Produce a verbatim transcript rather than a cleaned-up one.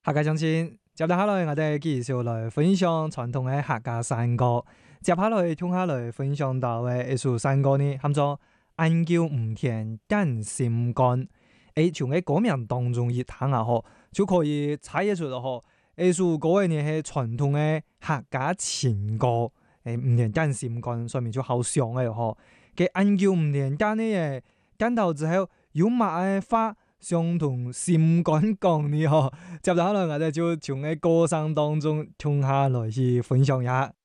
客家鄉親，接下來我哋繼續來分享傳統嘅客家山歌。接下來聽下來分享到嘅一首山歌呢，叫做《晏叫吳田揀心肝》。誒，從喺歌名當中一聽啊，嗬，就可以猜得出咯，嗬。呢首歌嘅呢係傳統嘅客家情歌，誒，吳田揀心肝上面就好上嘅嗬。嘅晏叫吳田揀呢嘢，揀到之後有乜嘅花？相同心肝講呢嗬，接下來我哋就從喺歌聲當中聽下來去分享一下。